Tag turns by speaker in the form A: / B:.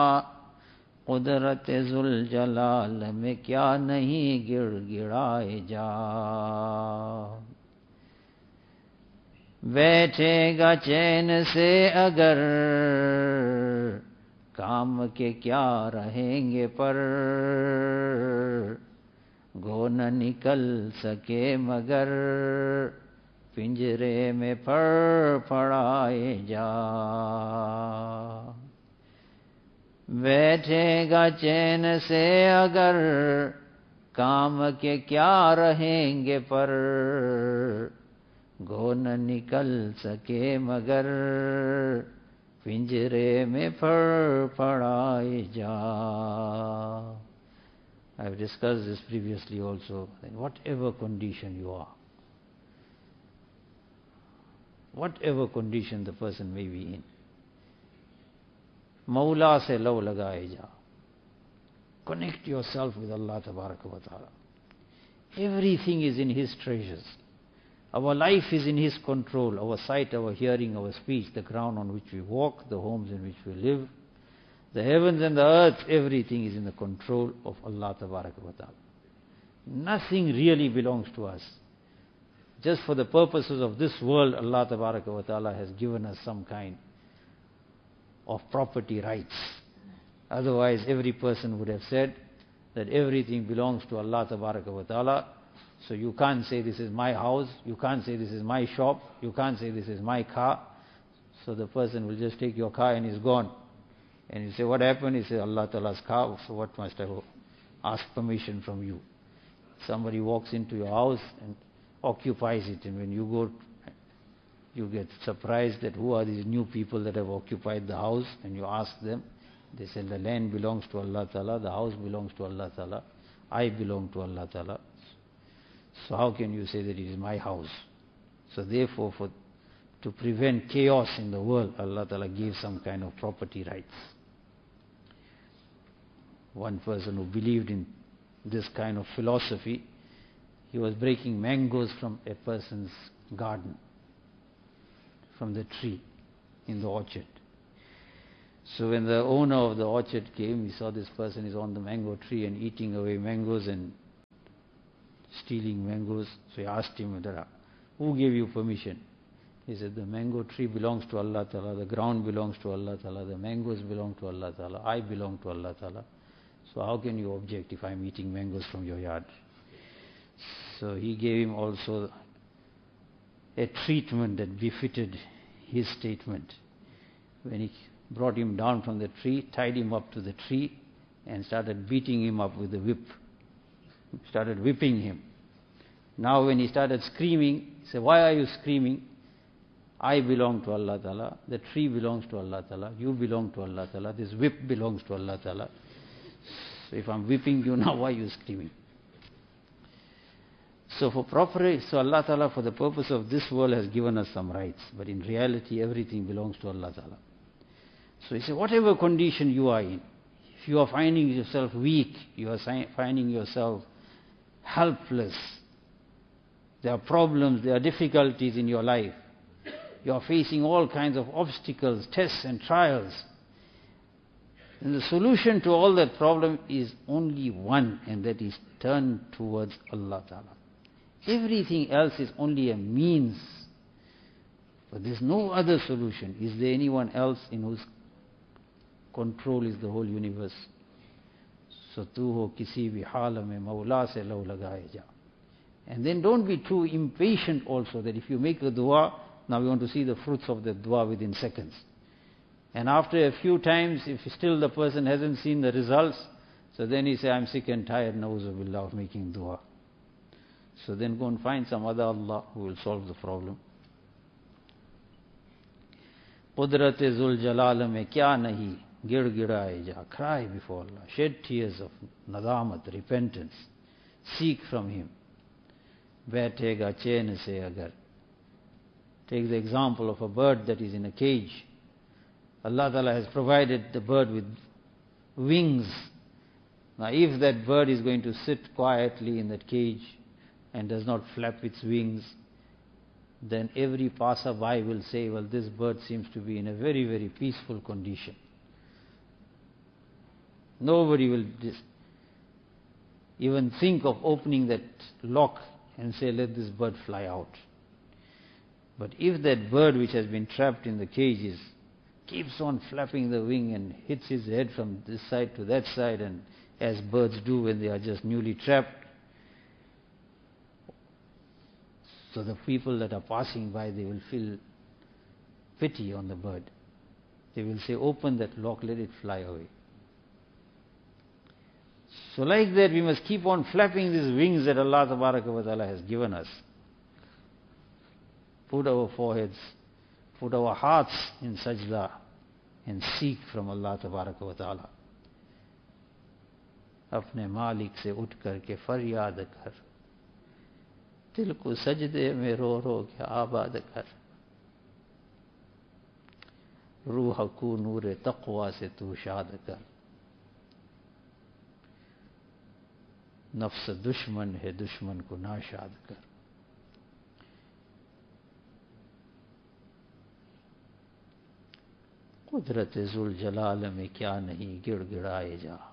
A: कुदरत जुल जलाल में क्या नहीं गिड़गिड़ाए जा। बैठेगा चैन से अगर काम के क्या रहेंगे पर, गो न निकल सके मगर पिंजरे में फड़फड़ाए जा। बैठेगा चैन से अगर काम के क्या रहेंगे पर, गो न निकल सके मगर पिंजरे में फड़फड़ाए जा। I have discussed this previously also. Whatever condition you are, whatever condition the person may be in, Mawla se law lagaye ja. Connect yourself with Allah Tabaraka wa Ta'ala. Everything is in His treasures. Our life is in His control. Our sight, our hearing, our speech, the ground on which we walk, the homes in which we live, the heavens and the earth, everything is in the control of Allah Tabaraka wa Ta'ala. Nothing really belongs to us. Just for the purposes of this world, Allah Tabaraka wa Ta'ala has given us some kind of property rights. Otherwise, every person would have said that everything belongs to Allah Tabaraka wa Ta'ala. So you can't say this is my house, you can't say this is my shop, you can't say this is my car. So the person will just take your car and is gone. And you say, what happened? He says, Allah Ta'ala's car, so what must I ask permission from you? Somebody walks into your house and occupies it, and when you go, you get surprised that who are these new people that have occupied the house, and you ask them. They say, the land belongs to Allah Ta'ala, the house belongs to Allah Ta'ala, I belong to Allah Ta'ala. So how can you say that it is my house? So therefore, to prevent chaos in the world, Allah Ta'ala gave some kind of property rights. One person who believed in this kind of philosophy, he was breaking mangoes from a person's garden, from the tree in the orchard. So when the owner of the orchard came, he saw this person is on the mango tree and eating away mangoes and stealing mangoes. So he asked him, who gave you permission? He said, the mango tree belongs to Allah Ta'ala, the ground belongs to Allah Ta'ala, the mangoes belong to Allah Ta'ala, I belong to Allah Ta'ala. So how can you object if I'm eating mangoes from your yard? So he gave him also a treatment that befitted his statement. When he brought him down from the tree, tied him up to the tree, and started beating him up with the whip. Started whipping him. Now when he started screaming, he said, why are you screaming? I belong to Allah Ta'ala, the tree belongs to Allah Ta'ala, you belong to Allah Ta'ala, this whip belongs to Allah Ta'ala. So if I'm whipping you now, why are you screaming? So Allah Ta'ala, for the purpose of this world, has given us some rights, but in reality everything belongs to Allah Ta'ala. So he said, whatever condition you are in, if you are finding yourself weak, you are finding yourself helpless, there are problems, there are difficulties in your life, you are facing all kinds of obstacles, tests and trials, and the solution to all that problem is only one, and that is turn towards Allah Ta'ala. Everything else is only a means, but there is no other solution. Is there anyone else in whose control is the whole universe? So tu ho kisi bhi haal mein Mawla se law lagaye ja. And then don't be too impatient also, that if you make a dua, now we want to see the fruits of the dua within seconds. And after a few times, if still the person hasn't seen the results, so then he say, I'm sick and tired, na'uzubillah, of making dua. So then go and find some other Allah who will solve the problem. Qudrat-e Zul Jalal mein kya nahi gid-gidaye ja. Cry before Allah, shed tears of nadamat, repentance, seek from Him. Baithega chain se agar. Take the example of a bird that is in a cage. Allah Ta'ala has provided the bird with wings. Now if that bird is going to sit quietly in that cage and does not flap its wings, then every passerby will say, well, this bird seems to be in a very, very peaceful condition. Nobody will even think of opening that lock and say, let this bird fly out. But if that bird which has been trapped in the cages keeps on flapping the wing and hits his head from this side to that side, and as birds do when they are just newly trapped, so the people that are passing by, they will feel pity on the bird. They will say, open that lock, let it fly away. So like that, we must keep on flapping these wings that Allah Ta'ala has given us. Put our foreheads, put our hearts in sajda and seek from Allah Ta'ala. अपने मालिक से उठ कर के फरियाद कर, दिल को सजदे में रो रो के आबाद कर, रूह को नूर तक़वा से तू शाद कर, नफ्स दुश्मन है दुश्मन को नाशाद कर। कुदरत ज़ुल जलाल में क्या नहीं गिड़गिड़ाए जा,